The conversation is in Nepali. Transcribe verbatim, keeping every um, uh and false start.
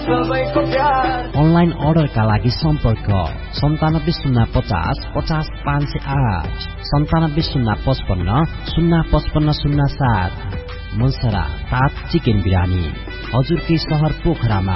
अनलाइन अर्डरका लागि सम्पर्क सन्तानब्बे शून्य पचास पचास पाँच सय आठ सन्तानब्बे शून्य पचपन्न शून्य पचपन्न शून्य सात। मुलसरा तात चिकन बिरानी हजुरकै सहर पोखरामा